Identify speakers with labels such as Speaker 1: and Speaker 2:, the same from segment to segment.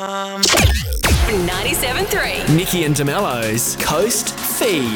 Speaker 1: 97.3.
Speaker 2: Nikki and DeMello's Coast Feed.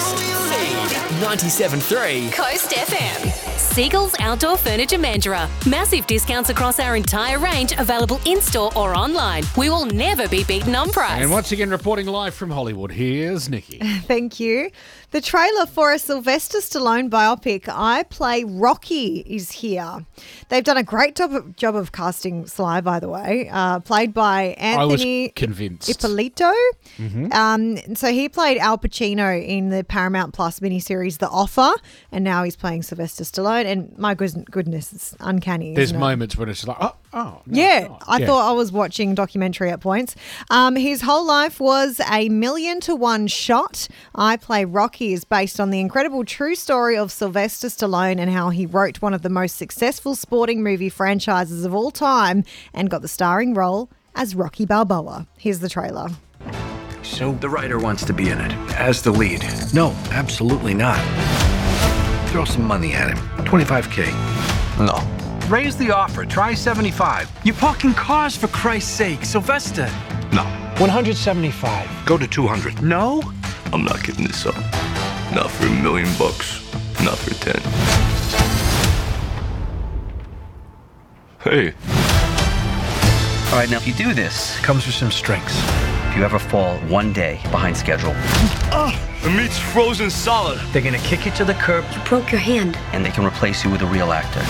Speaker 2: 97.3.
Speaker 1: Coast FM. Seagulls Outdoor Furniture Mandurah. Massive discounts across our entire range, available in-store or online. We will never be beaten on price.
Speaker 3: And once again, reporting live from Hollywood, here's Nikki.
Speaker 4: Thank you. The trailer for a Sylvester Stallone biopic, I Play Rocky, is here. They've done a great job of casting Sly, by the way, played by Anthony
Speaker 3: I was convinced.
Speaker 4: Ippolito. So he played Al Pacino in the Paramount Plus miniseries The Offer, and now he's playing Sylvester Stallone. And my goodness, it's uncanny.
Speaker 3: There's
Speaker 4: isn't it?
Speaker 3: moments when it's like, no,
Speaker 4: I thought I was watching documentary at points. His whole life was 1,000,000 to 1 shot. I Play Rocky is based on the incredible true story of Sylvester Stallone and how he wrote one of the most successful sporting movie franchises of all time and got the starring role as Rocky Balboa. Here's the trailer.
Speaker 5: So the writer wants to be in it as the lead. No, absolutely not. Throw some money at him. $25K.
Speaker 6: No.
Speaker 5: Raise the offer. Try 75.
Speaker 6: You're parking cars, for Christ's sake. Sylvester.
Speaker 5: No.
Speaker 6: 175.
Speaker 5: Go to 200.
Speaker 6: No?
Speaker 7: I'm not giving this up. Not for $1 million. Not for 10. Hey.
Speaker 8: All right, now if you do this,
Speaker 5: Comes with some strings.
Speaker 8: if you ever fall 1 day behind schedule,
Speaker 7: The meat's frozen solid.
Speaker 8: they're gonna kick you to the curb
Speaker 9: You broke your hand.
Speaker 8: and they can replace you with a real actor.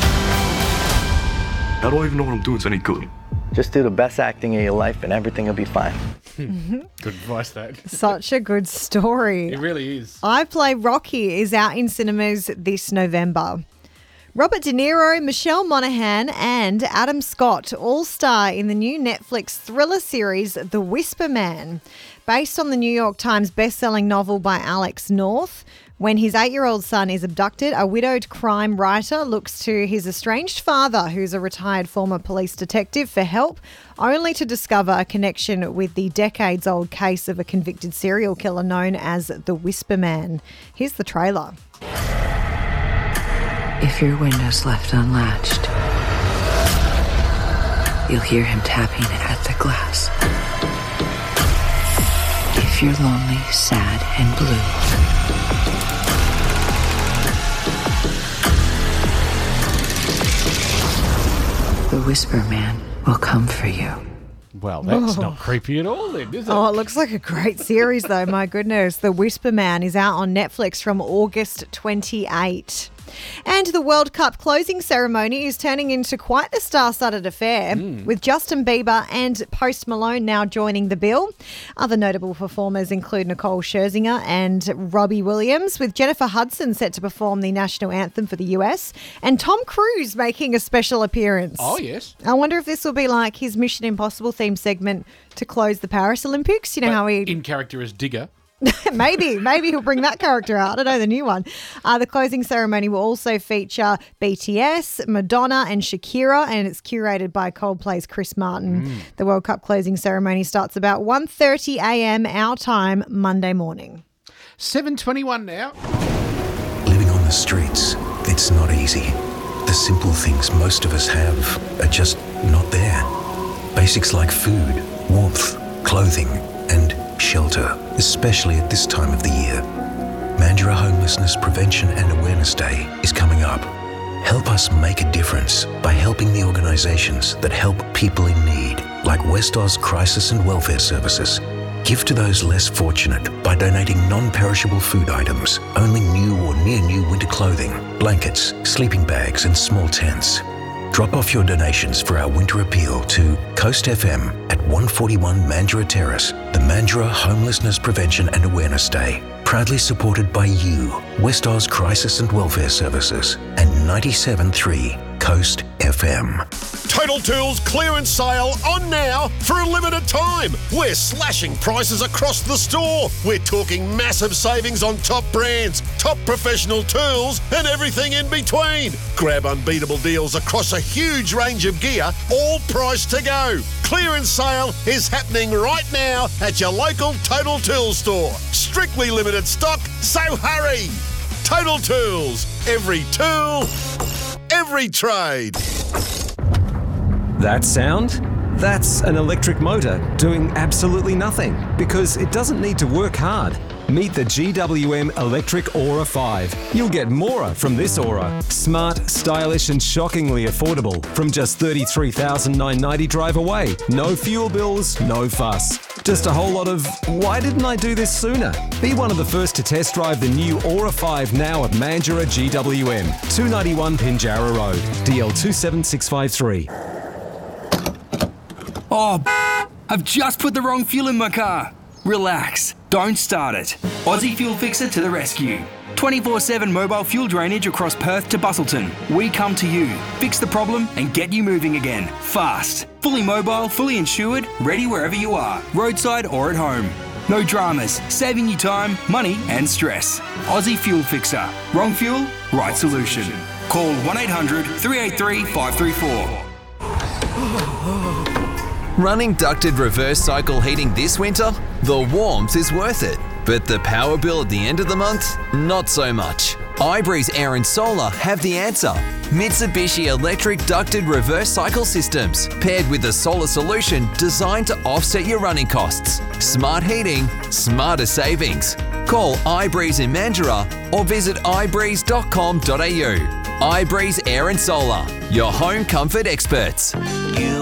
Speaker 7: I don't even know what I'm doing. It's any good.
Speaker 6: Just do the best acting of your life and everything will be fine.
Speaker 3: Good advice, that.
Speaker 4: Such a good story.
Speaker 3: It really is.
Speaker 4: I Play Rocky is out in cinemas this November. Robert De Niro, Michelle Monaghan and Adam Scott all star in the new Netflix thriller series The Whisper Man. Based on the New York Times best-selling novel by Alex North, when his 8-year-old son is abducted, a widowed crime writer looks to his estranged father, who's a retired former police detective, for help, only to discover a connection with the decades-old case of a convicted serial killer known as the Whisper Man. Here's the trailer.
Speaker 9: If your window's left unlatched, you'll hear him tapping at the glass. If you're lonely, sad, and blue, the Whisper Man will come for you.
Speaker 3: Well, that's not creepy at all then, is it?
Speaker 4: Oh, it looks like a great series though, my goodness. The Whisper Man is out on Netflix from August 28. And the World Cup closing ceremony is turning into quite the star-studded affair, with Justin Bieber and Post Malone now joining the bill. Other notable performers include Nicole Scherzinger and Robbie Williams, with Jennifer Hudson set to perform the national anthem for the US, and Tom Cruise making a special appearance.
Speaker 3: Oh, yes.
Speaker 4: I wonder if this will be like his Mission Impossible themed segment to close the Paris Olympics. You know how he...
Speaker 3: In character as Digger.
Speaker 4: Maybe he'll bring that character out. I don't know the new one. The closing ceremony will also feature BTS, Madonna and Shakira, and it's curated by Coldplay's Chris Martin. The World Cup closing ceremony starts about 1:30 a.m. our time Monday morning.
Speaker 3: 7:21 now.
Speaker 10: Living on the streets, it's not easy. The simple things most of us have are just not there. Basics like food, warmth, clothing, and shelter, especially at this time of the year. Mandurah Homelessness Prevention and Awareness Day is coming up. Help us make a difference by helping the organisations that help people in need, like West Oz Crisis and Welfare Services. Give to those less fortunate by donating non-perishable food items, only new or near new winter clothing, blankets, sleeping bags and small tents. Drop off your donations for our winter appeal to Coast FM at 141 Mandurah Terrace, the Mandurah Homelessness Prevention and Awareness Day. Proudly supported by you, West Oz Crisis and Welfare Services, and 97.3 Coast FM.
Speaker 11: Total Tools clearance sale on now for a limited time. We're slashing prices across the store. We're talking massive savings on top brands, top professional tools, and everything in between. Grab unbeatable deals across a huge range of gear, all priced to go. Clearance sale is happening right now at your local Total Tools store. Strictly limited stock, so hurry. Total Tools. Every tool, every trade.
Speaker 12: That sound? That's an electric motor doing absolutely nothing because it doesn't need to work hard. Meet the GWM Electric Aura 5. You'll get more from this Aura. Smart, stylish and shockingly affordable from just $33,990 drive away. No fuel bills, no fuss. Just a whole lot of, why didn't I do this sooner? Be one of the first to test drive the new Aura 5 now at Mandurah GWM, 291 Pinjarra Road, DL 27653.
Speaker 13: Oh, I've just put the wrong fuel in my car. Relax, don't start it. Aussie Fuel Fixer to the rescue. 24/7 mobile fuel drainage across Perth to Busselton. We come to you, fix the problem and get you moving again. Fast. Fully mobile, fully insured, ready wherever you are, roadside or at home. No dramas, saving you time, money and stress. Aussie Fuel Fixer. Wrong fuel, right solution. Call 1800 383 534.
Speaker 14: Running ducted reverse cycle heating this winter? The warmth is worth it. But the power bill at the end of the month? Not so much. iBreeze Air and Solar have the answer. Mitsubishi electric ducted reverse cycle systems, paired with a solar solution designed to offset your running costs. Smart heating, smarter savings. Call iBreeze in Mandurah or visit ibreeze.com.au. iBreeze Air and Solar, your home comfort experts.